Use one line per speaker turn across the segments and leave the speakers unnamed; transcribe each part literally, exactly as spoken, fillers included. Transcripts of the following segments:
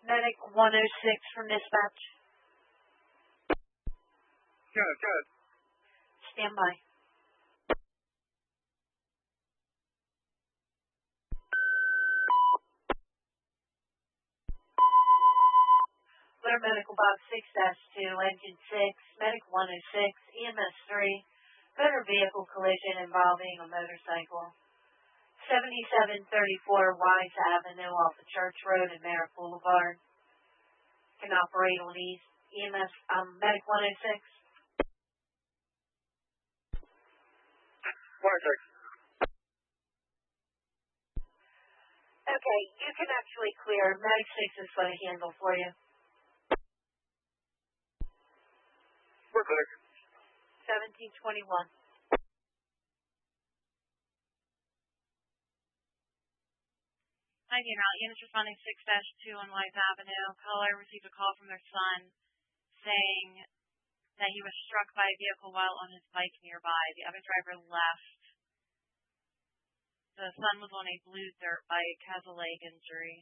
Medic one oh six from dispatch.
Good, good.
Stand by. Clear medical box six dash two, engine six, medic one oh six, E M S three, motor vehicle collision involving a motorcycle. seventy-seven thirty-four Wise Avenue off of Church Road and Merritt Boulevard. Can operate on East E M S, um, medic one oh six.
one oh six.
Okay, you can actually clear. Medic six is going to handle for you.
We're clear.
seventeen twenty-one.
nineteen route units responding six dash two on Wise Avenue. Caller received a call from their son saying that he was struck by a vehicle while on his bike nearby. The other driver left. The son was on a blue dirt bike, has a leg injury.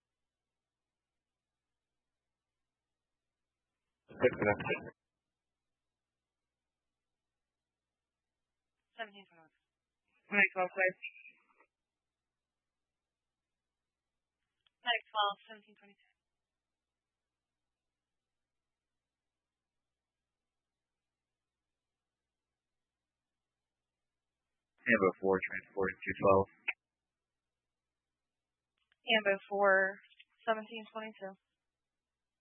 seventeen twenty-one.
Medic twelve, clear.
Medic twelve, seventeen twenty-two.
Ambo four, transporting two twelve.
Ambo four, seventeen twenty-two.